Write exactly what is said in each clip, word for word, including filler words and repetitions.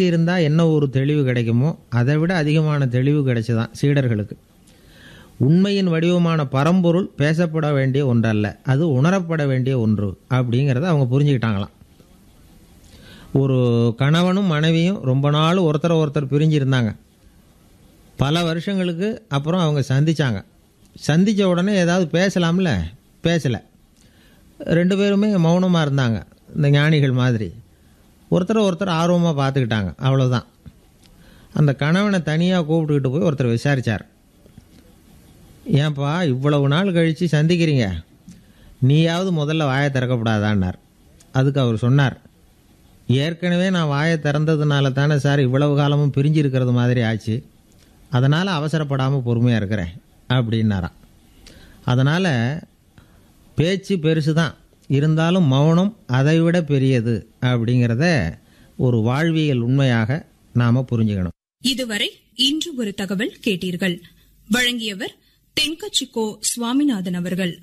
பேசியிருந்தால் என்ன ஒரு தெளிவு கிடைக்குமோ அதை விட அதிகமான தெளிவு கிடைச்சிதான் சீடர்களுக்கு. உண்மையின் வடிவமான பரம்பொருள் பேசப்பட வேண்டிய ஒன்றல்ல, அது உணரப்பட வேண்டிய ஒன்று அப்படிங்கிறத அவங்க புரிஞ்சுக்கிட்டாங்களாம். ஒரு கணவனும் மனைவியும் ரொம்ப நாள் ஒருத்தரை ஒருத்தர் பிரிஞ்சிருந்தாங்க. பல வருஷங்களுக்கு அப்புறம் அவங்க சந்தித்தாங்க. சந்தித்த உடனே ஏதாவது பேசலாம்ல, பேசலை. ரெண்டு பேருமே மௌனமாக இருந்தாங்க, இந்த ஞானிகள் மாதிரி. ஒருத்தரை ஒருத்தர் ஆர்வமாக பார்த்துக்கிட்டாங்க, அவ்வளோதான். அந்த கணவனை தனியாக கூப்பிட்டுக்கிட்டு போய் ஒருத்தர் விசாரித்தார். ஏன்பா இவ்வளவு நாள் கழித்து சந்திக்கிறீங்க, நீயாவது முதல்ல வாயை திறக்கப்படாதான்னார். அதுக்கு அவர் சொன்னார், ஏற்கனவே நான் வாயை திறந்ததுனால தானே சார் இவ்வளவு காலமும் பிரிஞ்சு இருக்கிறது மாதிரி ஆச்சு, அதனால் அவசரப்படாமல் பொறுமையாக இருக்கிறேன் அப்படின்னாராம். அதனால் பேச்சு பெருசு தான், இருந்தாலும் மௌனம் அதைவிட பெரியது அப்படிங்கிறத ஒரு வாழ்வியல் உண்மையாக நாம் புரிஞ்சுக்கணும். இதுவரை இன்று ஒரு தகவல் கேட்டீர்கள். வழங்கியவர் தென்கட்சிக்கோ சுவாமிநாதன் அவர்கள்.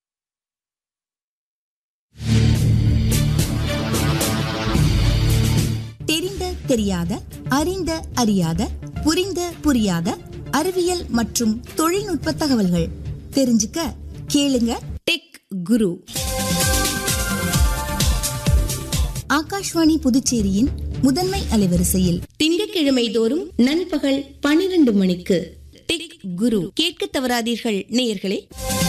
தெரிந்த தெரியாத, அறிந்த அறியாத, புரிந்த புரியாத அறிவியல் மற்றும் தொழில்நுட்ப தகவல்கள் தெரிஞ்சுக்க கேளுங்க டெக் குரு. ஆகாஷ்வாணி புதுச்சேரியின் முதன்மை அலைவரிசையில் திங்கட்கிழமை தோறும் நண்பகல் பனிரெண்டு மணிக்கு டெக் குரு கேட்க தவறாதீர்கள் நேயர்களே.